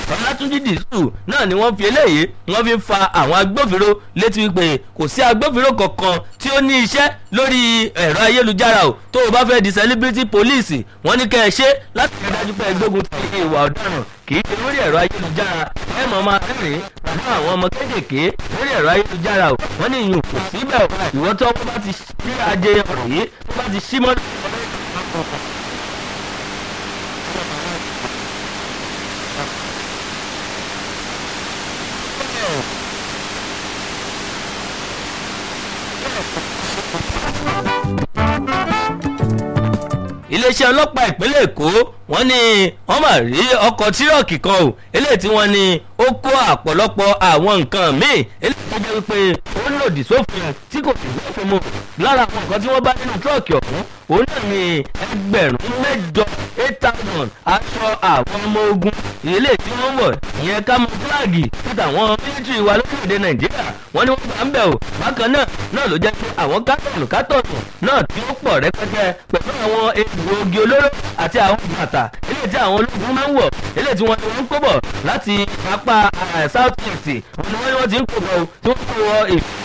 Ọlátúnjí Dìsù náà ni wọ́n fi eléyìí wọ́n fi fa àwọn agbófinró létí wípé kò sí agbófinró kankan tí ó ní iṣẹ́ lórí ẹ̀rọ ayélujára o tó o bá fẹ́ di celebrity police wọ́n ní kẹ́ ẹ ṣe láti rí dájú pé gbógun ti ìwà ọ̀daràn kì í ṣe lórí ẹ̀rọ ayélujára ẹ mọ̀ máa rìn pẹ̀lú àwọn ọmọ kéékèèké lórí ẹ̀rọ ayélujára o wọ́n ní ìyún kò síbẹ̀ o ìwọ́n tó bá ti ṣí ajé ọ̀rọ̀ yìí tó bá ti ṣí mọ́ iléeṣẹ́ ọlọ́pàá ìpínlẹ̀ Èkó wọ́n ní wọ́n máa rí ọkọ̀ tírọ̀kì kan o eléyìí tí wọ́n ní ó kó àpọ̀lọpọ̀ àwọn nǹkan míì eléyìí tó jẹ́ wípé ó lòdì sófin tí kò sì lófin mu lára àwọn nǹkan tí wọ́n bá nínú tírọ̀kì ọ̀hún òun náà ní 8,000 aṣọ àwọn ọmọ ogun eléyìí tí wọ́n wọ̀ ìyẹn kámọ́fúláàgì títà àwọn mílítírì wa lórílẹ̀‐èdè Nàìjíríà wọ́n ní wọ́n gbà ń bẹ̀ o bákan náà ló jẹ́ pé àwọn kátọ̀nù náà tí ó pọ̀ rẹpẹtẹ pẹ̀lú àwọn egbòogi olóró àti àwọn bàtà eléyìí tí àwọn ológun máa ń wọ̀ eléyìí tí wọ́n ti ń kó bọ̀ láti apá South East wọ́n ní wọ́n ti ń kó bọ̀ tí wọ́n kó wọ